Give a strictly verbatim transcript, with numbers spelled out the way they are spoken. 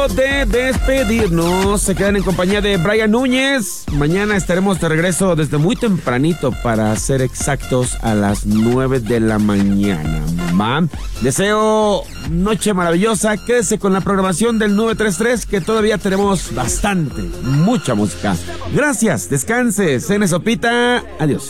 De despedirnos, se quedan en compañía de Brian Núñez. Mañana estaremos de regreso desde muy tempranito, para ser exactos a las nueve de la mañana. ¿Va? Deseo noche maravillosa. Quédese con la programación del nueve tres tres, que todavía tenemos bastante, mucha música. Gracias, descanse, cene sopita, adiós.